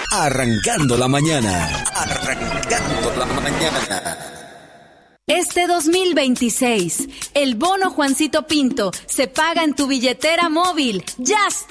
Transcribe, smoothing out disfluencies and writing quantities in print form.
Arrancando la mañana. Arrancando la mañana. Este 2026, el bono Juancito Pinto se paga en tu billetera móvil. ¡Ya está!